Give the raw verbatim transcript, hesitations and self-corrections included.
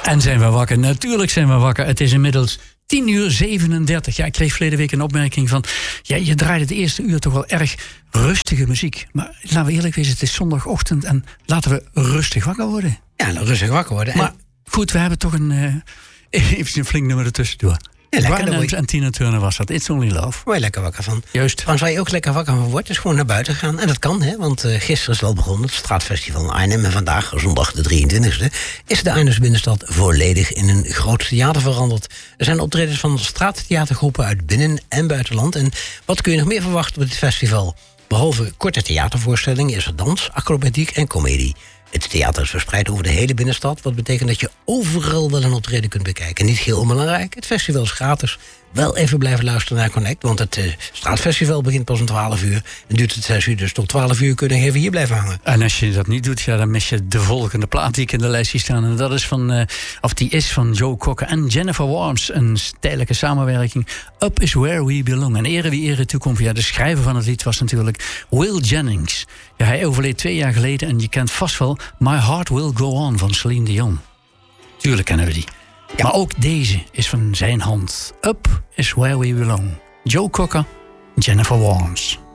En zijn we wakker? Natuurlijk zijn we wakker. Het is inmiddels tien uur zevenendertig. Ja, ik kreeg verleden week een opmerking van... Ja, je draaide het eerste uur toch wel erg rustige muziek. Maar laten we eerlijk wezen, het is zondagochtend... en laten we rustig wakker worden. Ja, nou, rustig wakker worden. Maar goed, we hebben toch een... Uh, even een flink nummer ertussendoor. Ja, lekker, Brian Adams en Tina Turner was dat. It's Only Love. Word je lekker wakker van. Juist. Want waar je ook lekker wakker van wordt, is gewoon naar buiten gaan. En dat kan, hè, want uh, gisteren is het al begonnen, het Straatfestival in Arnhem. En vandaag, zondag de drieëntwintigste, is de Arnhemse binnenstad volledig in een groot theater veranderd. Er zijn optredens van straattheatergroepen uit binnen- en buitenland. En wat kun je nog meer verwachten op dit festival? Behalve korte theatervoorstellingen is er dans, acrobatiek en comedie. Het theater is verspreid over de hele binnenstad. Wat betekent dat je overal wel een optreden kunt bekijken. Niet heel onbelangrijk, het festival is gratis. Wel even blijven luisteren naar Connect. Want het uh, straatfestival begint pas om twaalf uur. En duurt het zes uur, dus tot twaalf uur kunnen we even hier blijven hangen. En als je dat niet doet, ja, dan mis je de volgende plaat die ik in de lijst zie staan. En dat is van, uh, of die is van Joe Cocker en Jennifer Warnes. Een tijdelijke samenwerking. Up is where we belong. En ere wie ere toekomt. Ja, de schrijver van het lied was natuurlijk Will Jennings. Ja, hij overleed twee jaar geleden. En je kent vast wel My Heart Will Go On van Celine Dion. Tuurlijk kennen we die. Ja. Maar ook deze is van zijn hand. Up is where we belong. Joe Cocker, Jennifer Warnes.